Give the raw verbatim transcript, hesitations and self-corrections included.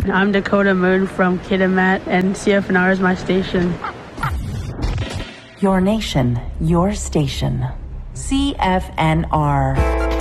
I'm Dakota Moon from Kitimat, and C F N R is my station. Your nation, your station. C F N R.